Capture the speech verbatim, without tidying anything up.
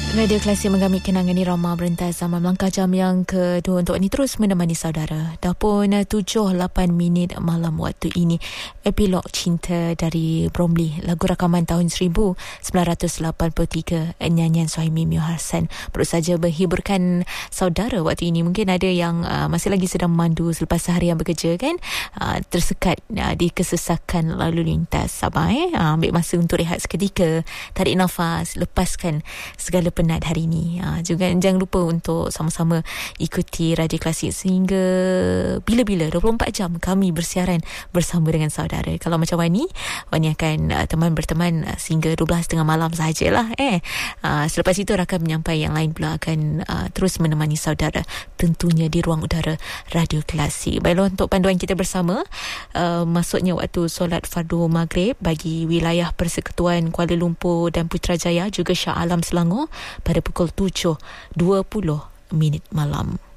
Radio Klasik menggami kenangan irama berentas zaman melangkah jam yang kedua untuk ini terus menemani saudara. Dah pun tujuh lapan minit malam waktu ini. Epilog Cinta dari Bromley, lagu rakaman tahun seribu sembilan ratus lapan puluh tiga, nyanyian Suhaimi Mio Hassan. Perlu saja menghiburkan saudara waktu ini. Mungkin ada yang uh, masih lagi sedang memandu selepas seharian bekerja kan, uh, tersekat uh, di kesesakan lalu lintas. Sabar eh, uh, ambil masa untuk rehat seketika, tarik nafas, lepaskan segala penat hari ini. Ha, juga jangan lupa untuk sama-sama ikuti Radio Klasik sehingga bila-bila dua puluh empat jam kami bersiaran bersama dengan saudara. Kalau macam Wani, Wani akan uh, teman berteman uh, sehingga dua belas tiga puluh malam sahajalah eh. Uh, selepas itu rakan penyampai yang lain pula akan uh, terus menemani saudara, tentunya di ruang udara Radio Klasik. Baiklah, untuk panduan kita bersama, uh, masuknya waktu solat fardu maghrib bagi wilayah Persekutuan Kuala Lumpur dan Putrajaya juga Shah Alam Selangor pada pukul tujuh dua puluh minit malam.